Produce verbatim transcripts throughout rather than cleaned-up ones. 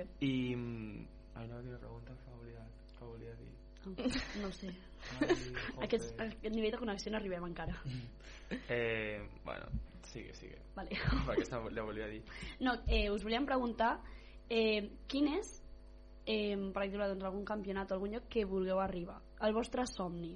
I... Ai, no, quina pregunta que volia, que volia dir. No ho sé. Ai, aquest, aquest nivell de connexió no arribem encara. Eh, bueno, sigue, sigue. Vale. Perquè la volia dir. No, eh, us volíem preguntar eh, quin és, eh, per exemple, doncs, algun campionat o algun lloc que vulgueu arribar, el vostre somni.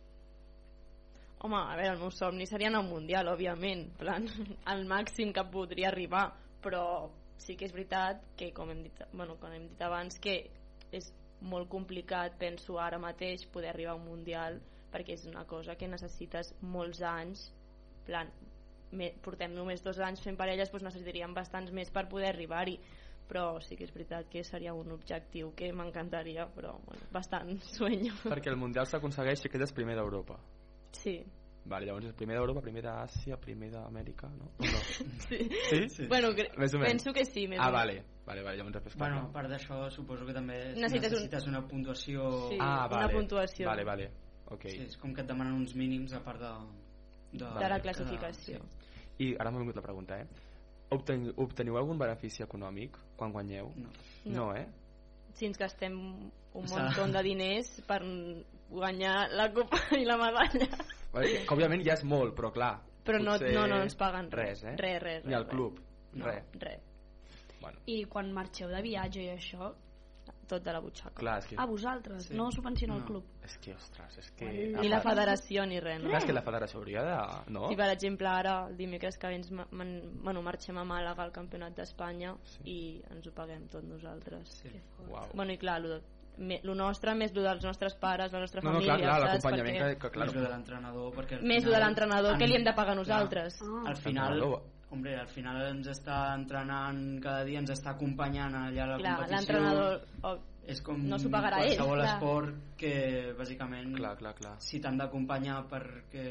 Home, a veure, el meu somni seria anar al Mundial, òbviament, plan, al màxim que podria arribar, però sí que és veritat que, com hem dit, bueno, com hem dit abans, que és molt complicat, penso ara mateix, poder arribar a un Mundial, perquè és una cosa que necessites molts anys, plan, me, portem només dos anys fent parelles, doncs necessitaríem bastants més per poder arribar-hi, però sí que és veritat que seria un objectiu que m'encantaria, però bueno, bastant sueño. Perquè el Mundial s'aconsegueix si quedes primer d'Europa. Sí. Vale, llavors és primer d'Europa, primer d'Àsia, primer d'Amèrica, no? no? Sí. Sí? Sí. Bueno, penso que sí. Ah, vale. Vale, vale, llavors després bueno, a part d'això suposo que també necessites, necessites un... una puntuació. Sí, ah, vale. una puntuació. Vale, vale. Okay. Sí, és com que et demanen uns mínims a part de, de, de la classificació. Sí. I ara m'ha vingut la pregunta, eh? Obten, obteniu algun benefici econòmic quan guanyeu? No. No. No, eh? Si ens gastem un munt de diners per guanyar la copa i la medalla. Vale, que òbviament ja és molt, però clar. Però no, no, no ens paguen res, eh? Res, res. Ni al club. No, res. res. Bueno. I quan marxeu de viatge i això, tot de la butxaca. Clar, és que... a vosaltres, sí. No subvenciona no. el club. És que, ostres, és que... Ni la federació ni res, no? Clar, és que la federació hauria de... No? Si per exemple ara, el dimecres que vens, bueno, marxem a Màlaga al Campionat d'Espanya sí. i ens ho paguem tot nosaltres. Sí. Wow. Bueno, i clar, lo, lo nostre, més lo dels nostres pares, la nostra no, família, no, clar, clar, saps? L'acompanyament perquè... que, que, clar. Més lo de l'entrenador, perquè... Més lo de l'entrenador, en... que li hem de pagar nosaltres. Ah. Al final... Hombre, al final ens està entrenant cada dia, ens està acompanyant allà a la clar, competició. L'entrenador oh, és com no s'ho pagarà ell. Qualsevol esport que, bàsicament, clar, clar, clar. si t'han d'acompanyar perquè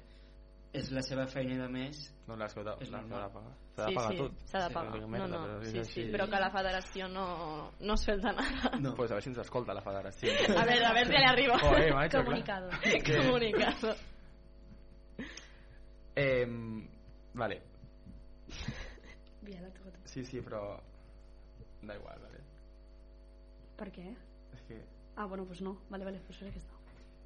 és la seva feina i de més... No, l'has de, de pagar. S'ha de pagar sí, tot. S'ha de pagar. Sí, no, no, però, sí, sí, però que la federació no, no es felta nada. No. Pues a veure si ens escolta la federació. A veure, a veure si li arriba. Oh, eh, macho, Comunicado. Comunicado. Eh, vale. Sí, sí, però da igual, vale. Per què? És que... Ah, bueno, doncs pues no. Vale, vale, pues serà aquesta.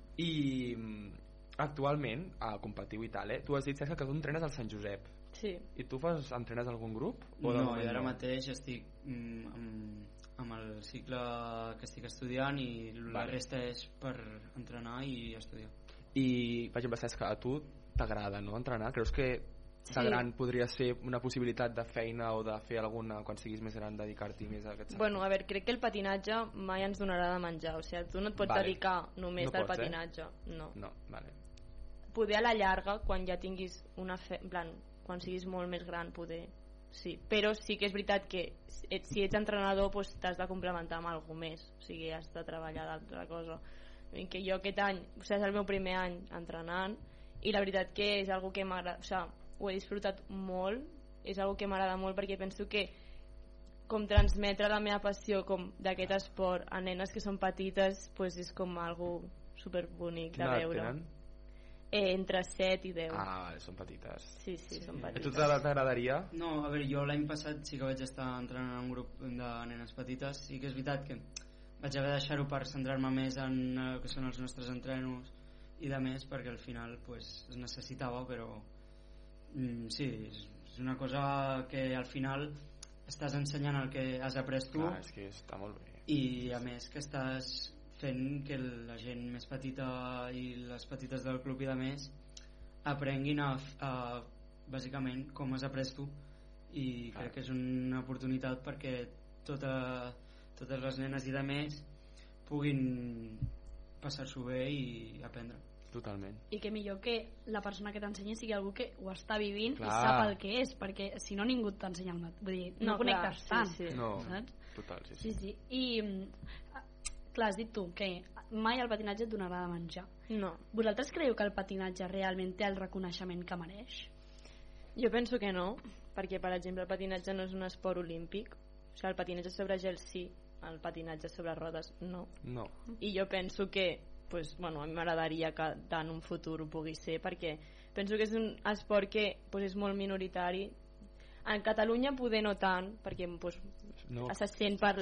I actualment, a competiu i tal, eh? Tu has dit, César, que tu entrenes al Sant Josep. Sí. I tu fas, entrenes algun grup? O no, jo ara mateix estic mm, amb, amb el cicle que estic estudiant i la vale. Resta és per entrenar i estudiar. I, per exemple, saps que a tu t'agrada, no?, entrenar? Creus que de sí. gran podria ser una possibilitat de feina o de fer alguna, quan siguis més gran, dedicar-t'hi més a aquest sector? Bueno, a veure, crec que el patinatge mai ens donarà de menjar, o sigui, tu no et pots vale. dedicar només no al pots, patinatge, eh? no. No, vale. Poder a la llarga, quan ja tinguis una fe... en plan, quan siguis molt més gran, poder, sí, però sí que és veritat que si ets entrenador pues, t'has de complementar amb alguna més, o sigui, has de treballar d'altra cosa. Que jo aquest any, o sigui, és el meu primer any entrenant i la veritat que és algo que m'agrada, o sigui, ho he disfrutat molt, és algo que m'agrada molt perquè penso que com transmetre la meva passió com d'aquest esport a nenes que són petites pues és com algo superbonic de veure. Eh, entre set i deu. Ah, són petites. Sí, sí, sí. són petites. A tu t'agradaria? No, a veure, jo l'any passat sí que vaig estar entrenant en un grup de nenes petites, sí que és veritat que vaig haver de deixar-ho per centrar-me més en el que són els nostres entrenos i de més, perquè al final pues, es necessitava, però mm, sí, és una cosa que al final estàs ensenyant el que has après tu. Clar, és que està molt bé. I a més que estàs fent que la gent més petita i les petites del club i de més aprenguin a, a bàsicament com has après tu, i clar. Crec que és una oportunitat perquè tota, totes les nenes i de més puguin passar-s'ho bé i aprendre. Totalment. I que millor que la persona que t'ensenyi sigui algú que ho està vivint clar. I sap el que és, perquè si no ningú t'ensenya el mateix, vull dir, no, no connectes clar, tant, sí, sí. No, saps? total, sí, sí. sí, sí. I clar, has dit tu que mai el patinatge et donarà de menjar. No. Vosaltres creieu que el patinatge realment té el reconeixement que mereix? Jo penso que no, perquè per exemple el patinatge no és un esport olímpic, o sigui, el patinatge sobre gel sí, el patinatge sobre rodes no. No. I jo penso que pues, bueno, a mi m'agradaria que en un futur ho pugui ser, perquè penso que és un esport que pues, és molt minoritari. En Catalunya poder no tant, perquè pues, no. se sent per